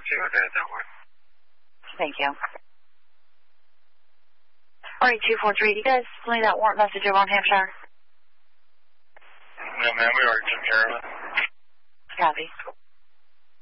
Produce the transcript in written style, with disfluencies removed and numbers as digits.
see what that works. Thank you. All right, 243, you guys leave that warrant message over on Hampshire? No, ma'am, we already took care of it. Copy.